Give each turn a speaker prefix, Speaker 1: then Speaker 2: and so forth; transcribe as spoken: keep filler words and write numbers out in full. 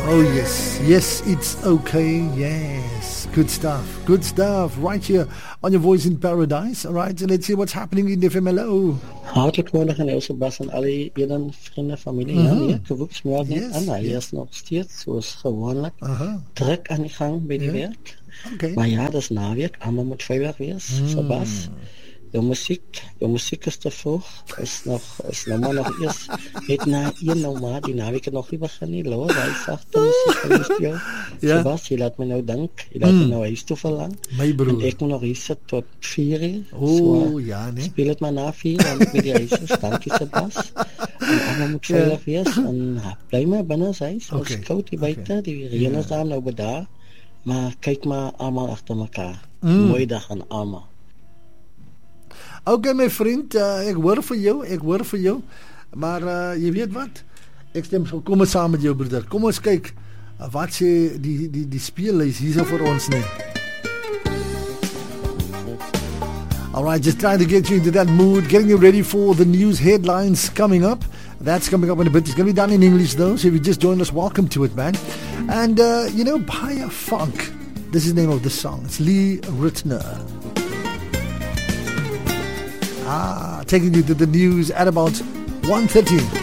Speaker 1: Oh yes, yes, it's okay, yes. Good stuff, good stuff. Right here on your Voice in Paradise. All right, so let's see what's happening in F M. Hello.
Speaker 2: Hartelijk woensdag en Else Bas en alle jeden vrienden, familie.
Speaker 1: Mhm.
Speaker 2: Ja, nee, gewoeksmorgen.
Speaker 1: Yes,
Speaker 2: En hij
Speaker 1: yes.
Speaker 2: is nog steeds, zoals gewoonlijk,
Speaker 1: Aha.
Speaker 2: druk aan de gang bij de
Speaker 1: Ja.
Speaker 2: werk.
Speaker 1: Okay.
Speaker 2: Maar ja, dat is naweek. Allemaal moet veilig wees.
Speaker 1: Mm.
Speaker 2: So Bas, de muziek, de muziek is te vroeg. Is nog, is nog maar nog eerst. Het na één nou maar, die naweek nog niet beginnen. Loor, wij zachte muziek van de studio.
Speaker 1: Ja.
Speaker 2: So Bas, je laat me nou dank. Je laat
Speaker 1: Mm.
Speaker 2: me nou huis toe verlang.
Speaker 1: My broer.
Speaker 2: En ik moet nog hier zitten tot vier uur.
Speaker 1: Oh,
Speaker 2: So,
Speaker 1: ja, nee.
Speaker 2: speel het maar na vier, want ik weet die huis is. Dankie, Sebas. En allemaal moet
Speaker 1: Ja.
Speaker 2: veilig wees. En ja, blij maar binnen zijn. Het
Speaker 1: Oké,
Speaker 2: is koud hier
Speaker 1: oké.
Speaker 2: buiten. Die regen
Speaker 1: Ja.
Speaker 2: is daar nou bedaar. Maar kijk maar allemaal achter elkaar.
Speaker 1: Mm.
Speaker 2: Mooie dag aan allemaal.
Speaker 1: Okay, my vriend, uh, ek hoor vir jou, ek hoor vir jou. Maar uh, jy weet wat? Ek stem so, kom ons saam met jou broeder. Kom ons kyk uh, wat sê die die die speellys hierso vir ons nie. All right, just trying to get you into that mood, getting you ready for the news headlines coming up. That's coming up in a bit. It's going to be done in English, though, so if you just joined us, welcome to it, man. And, uh, you know, Baya Funk, this is the name of the song. It's Lee Ritner. Ah, taking you to the news at about one thirty.